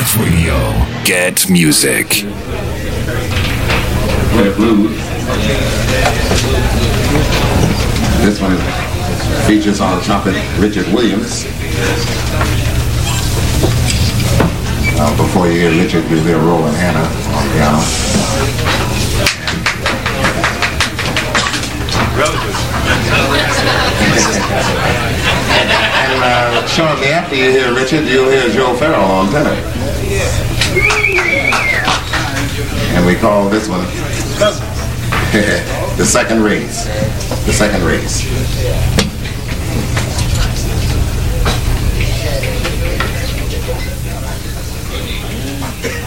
Wave Radio. Get music. Blues. This one features on trumpet Richard Williams. Before you hear Richard, you'll hear Roland Hanna on piano. And shortly after you hear Richard, you'll hear Joe Farrell on tenor. And we call this one the second race. The second race.